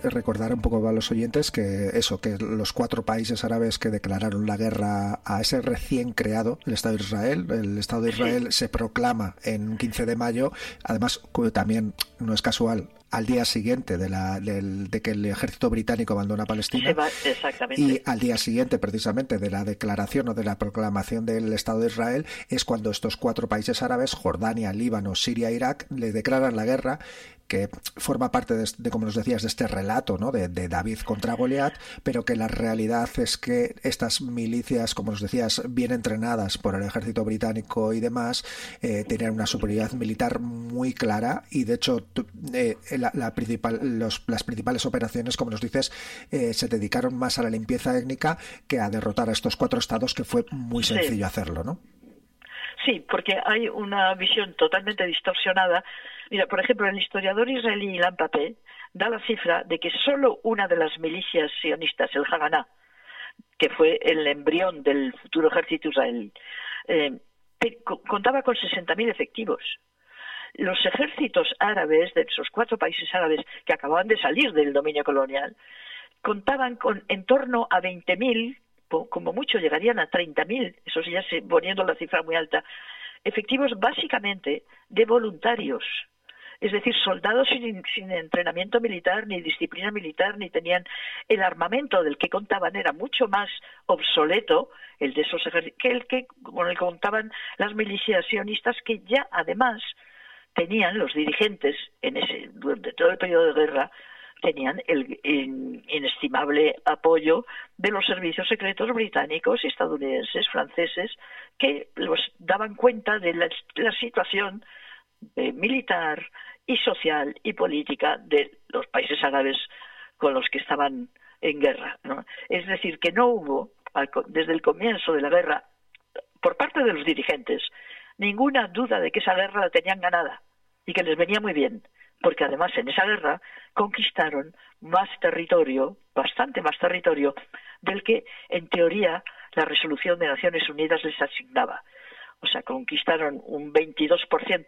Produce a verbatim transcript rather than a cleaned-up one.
recordar un poco a los oyentes que eso, que los cuatro países árabes que declararon la guerra a ese recién creado, el Estado de Israel, el Estado de Israel se proclama en quince de mayo, además también no es casual, al día siguiente de, la, del, de que el ejército británico abandona Palestina, va, exactamente. y al día siguiente precisamente de la declaración o de la proclamación del Estado de Israel, es cuando estos cuatro países árabes, Jordania, Líbano, Siria e Irak, le declaran la guerra, que forma parte de, de como nos decías, de este relato, ¿no?, de, de David contra Goliat, pero que la realidad es que estas milicias, como nos decías, bien entrenadas por el ejército británico y demás, eh, tenían una superioridad militar muy clara, y de hecho eh, la, la principal, los, las principales operaciones, como nos dices, eh, se dedicaron más a la limpieza étnica que a derrotar a estos cuatro estados, que fue muy sencillo sí. hacerlo, ¿no? Sí, porque hay una visión totalmente distorsionada. Mira, por ejemplo, el historiador israelí Ilan Pappé da la cifra de que solo una de las milicias sionistas, el Haganá, que fue el embrión del futuro ejército israelí, eh, contaba con sesenta mil efectivos. Los ejércitos árabes de esos cuatro países árabes que acababan de salir del dominio colonial contaban con en torno a veinte mil, como mucho llegarían a treinta mil, eso sí, ya se, poniendo la cifra muy alta, efectivos básicamente de voluntarios, es decir, soldados sin, sin entrenamiento militar, ni disciplina militar, ni tenían el armamento del que contaban, era mucho más obsoleto el de esos ejércitos que el que con el que contaban las milicias sionistas, que ya además tenían los dirigentes en ese durante todo el periodo de guerra tenían el inestimable apoyo de los servicios secretos británicos, estadounidenses, franceses, que los daban cuenta de la, la situación eh, militar y social y política de los países árabes con los que estaban en guerra, ¿no? Es decir, que no hubo, desde el comienzo de la guerra, por parte de los dirigentes, ninguna duda de que esa guerra la tenían ganada y que les venía muy bien, porque además en esa guerra conquistaron más territorio, bastante más territorio, del que en teoría la resolución de Naciones Unidas les asignaba. O sea, conquistaron un veintidós por ciento